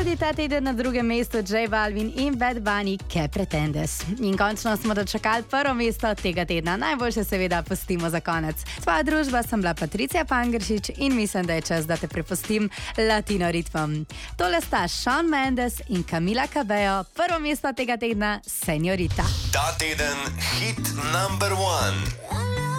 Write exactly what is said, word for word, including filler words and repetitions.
Tudi ta teden na drugem mestu J Balvin in Bad Bunny, Que Pretendes. In končno smo dočakali prvo mesto tega tedna. Najboljše seveda pustimo za konec. Tvoja družba sem bila Patricija Pangeršič in mislim, da je čas, da te prepustim latino ritmom. Tole sta Shawn Mendes in Camila Cabello, prvo mesto tega tedna, Señorita. Ta teden hit number one.